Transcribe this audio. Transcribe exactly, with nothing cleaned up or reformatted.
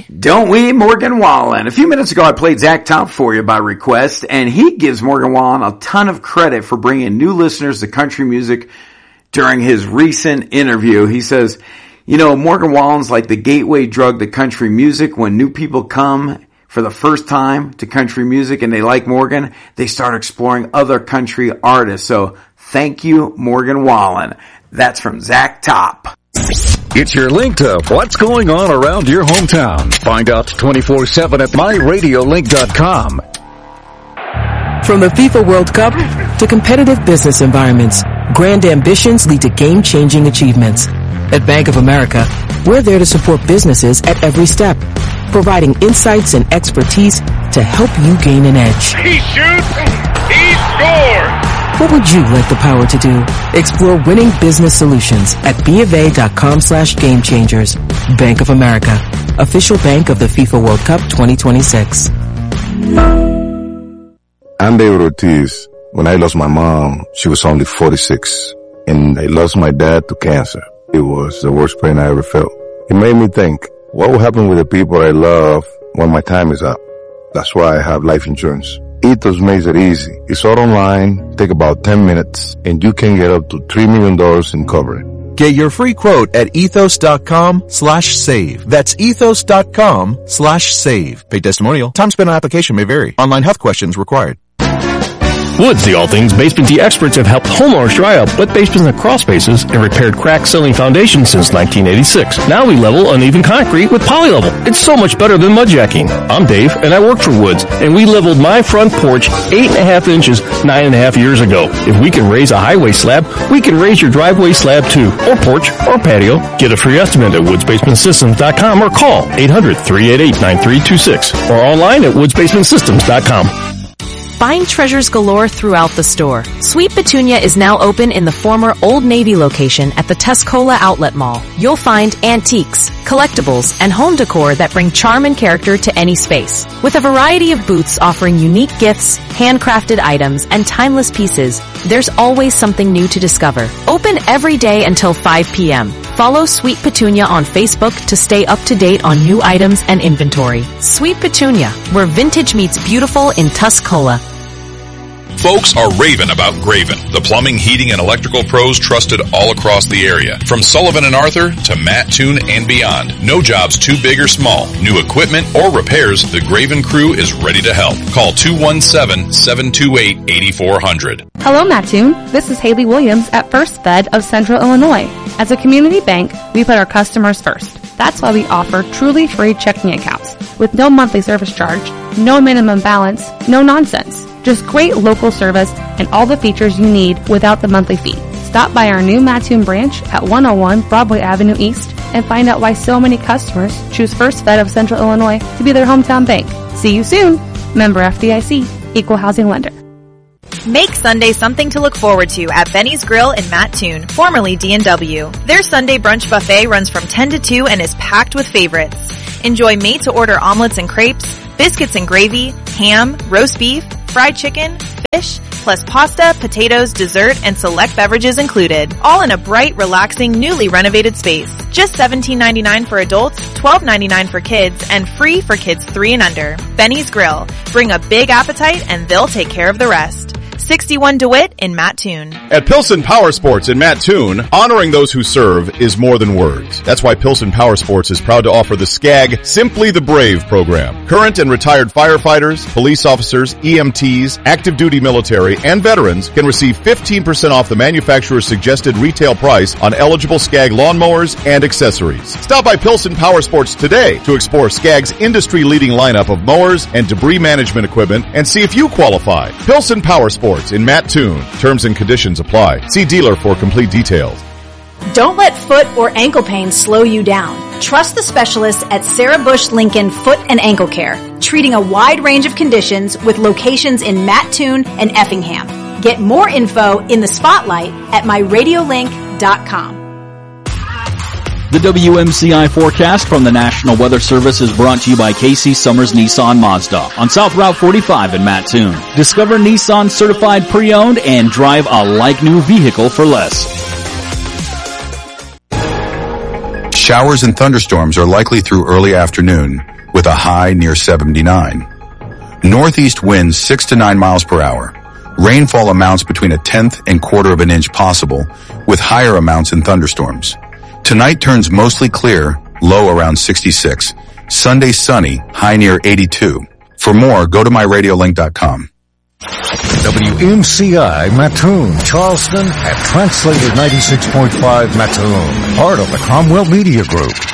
we? Don't we, Morgan Wallen? A few minutes ago, I played Zach Top for you by request, and he gives Morgan Wallen a ton of credit for bringing new listeners to country music during his recent interview. He says, you know, Morgan Wallen's like the gateway drug to country music. When new people come for the first time to country music and they like Morgan, they start exploring other country artists. So thank you, Morgan Wallen. That's from Zach Top. It's your link to what's going on around your hometown. Find out twenty-four seven at my radio link dot com. From the FIFA World Cup to competitive business environments, grand ambitions lead to game-changing achievements. At Bank of America, we're there to support businesses at every step, providing insights and expertise to help you gain an edge. He shoots, he scores! What would you like the power to do? Explore winning business solutions at BofA.com slash game changers. Bank of America, official bank of the FIFA World Cup twenty twenty-six. I'm David Ortiz. When I lost my mom, she was only forty-six, and I lost my dad to cancer. It was the worst pain I ever felt. It made me think, what will happen with the people I love when my time is up? That's why I have life insurance. Ethos makes it easy. It's all online, take about ten minutes, and you can get up to three million dollars in coverage. Get your free quote at ethos.com slash save. That's ethos.com slash save. Paid testimonial. Time spent on application may vary. Online health questions required. Woods, the All Things Basement Tea experts, have helped homeowners dry up wet basements and crawl spaces and repaired cracked ceiling foundations since nineteen eighty-six. Now we level uneven concrete with Polylevel. It's so much better than mudjacking. I'm Dave, and I work for Woods, and we leveled my front porch eight and a half inches nine and a half years ago. If we can raise a highway slab, we can raise your driveway slab too, or porch, or patio. Get a free estimate at woods basement systems dot com or call eight hundred, three eight eight, nine three two six or online at woods basement systems dot com. Find treasures galore throughout the store. Sweet Petunia is now open in the former Old Navy location at the Tuscola Outlet Mall. You'll find antiques, collectibles, and home decor that bring charm and character to any space. With a variety of booths offering unique gifts, handcrafted items, and timeless pieces, there's always something new to discover. Open every day until five p.m. Follow Sweet Petunia on Facebook to stay up to date on new items and inventory. Sweet Petunia, where vintage meets beautiful in Tuscola. Folks are raving about Graven, the plumbing, heating, and electrical pros trusted all across the area. From Sullivan and Arthur to Matt Toon and beyond. No job's too big or small. New equipment or repairs, the Graven crew is ready to help. Call two one seven, seven two eight, eight four zero zero. Hello, Matt Toon. This is Haley Williams at First Fed of Central Illinois. As a community bank, we put our customers first. That's why we offer truly free checking accounts with no monthly service charge, no minimum balance, no nonsense. Just great local service and all the features you need without the monthly fee. Stop by our new Mattoon branch at one oh one Broadway Avenue East and find out why so many customers choose First Fed of Central Illinois to be their hometown bank. See you soon. Member F D I C, Equal Housing Lender. Make Sunday something to look forward to at Benny's Grill in Mattoon, formerly D and W. Their Sunday brunch buffet runs from ten to two and is packed with favorites. Enjoy made-to-order omelets and crepes, biscuits and gravy, ham, roast beef, fried chicken, fish, plus pasta, potatoes, dessert, and select beverages included. All in a bright, relaxing, newly renovated space. Just seventeen ninety-nine for adults, twelve ninety-nine for kids, and free for kids three and under. Benny's Grill. Bring a big appetite and they'll take care of the rest. sixty-one DeWitt in Mattoon. At Pilsen Power Sports in Mattoon, honoring those who serve is more than words. That's why Pilsen Power Sports is proud to offer the SCAG Simply the Brave program. Current and retired firefighters, police officers, E M Ts, active duty military, and veterans can receive fifteen percent off the manufacturer's suggested retail price on eligible SCAG lawnmowers and accessories. Stop by Pilsen Power Sports today to explore SCAG's industry-leading lineup of mowers and debris management equipment and see if you qualify. Pilsen Power Sports in Mattoon. Terms and conditions apply. See dealer for complete details. Don't let foot or ankle pain slow you down. Trust the specialists at Sarah Bush Lincoln Foot and Ankle Care, treating a wide range of conditions with locations in Mattoon and Effingham. Get more info in the spotlight at my radio link dot com. The W M C I forecast from the National Weather Service is brought to you by Casey Summers Nissan Mazda on South Route forty-five in Mattoon. Discover Nissan certified pre-owned and drive a like-new vehicle for less. Showers and thunderstorms are likely through early afternoon with a high near seventy-nine. Northeast winds six to nine miles per hour. Rainfall amounts between a tenth and quarter of an inch possible, with higher amounts in thunderstorms. Tonight turns mostly clear, low around sixty-six. Sunday sunny, high near eighty-two. For more, go to my radio link dot com. W M C I Mattoon, Charleston, and Translator ninety-six point five Mattoon, part of the Cromwell Media Group.